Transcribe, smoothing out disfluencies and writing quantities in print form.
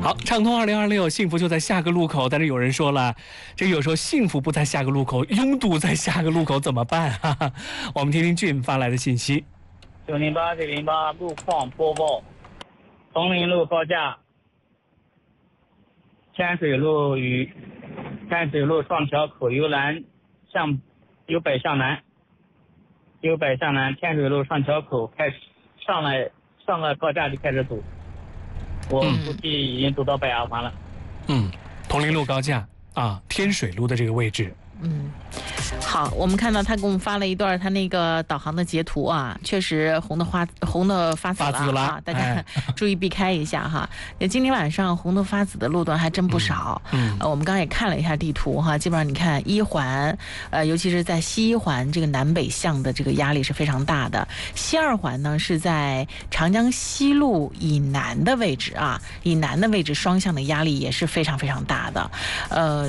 好，畅通2026，幸福就在下个路口。但是有人说了，这有时候幸福不在下个路口，拥堵在下个路口怎么办啊？我们听听俊发来的信息。 908路况播报：铜陵路高架、天水路与天水路双桥口由北向南，天水路双桥口开始上了高架就开始堵。我估计已经堵到北二环了。 铜陵路高架啊，天水路的这个位置。 好，我们看到他给我们发了一段他那个导航的截图啊，确实红的发紫了啊，大家注意避开一下哈。今天晚上红的发紫的路段还真不少。我们刚刚也看了一下地图哈，基本上你看一环，尤其是在西一环这个南北向的这个压力是非常大的。西二环呢是在长江西路以南的位置啊，以南的位置双向的压力也是非常非常大的。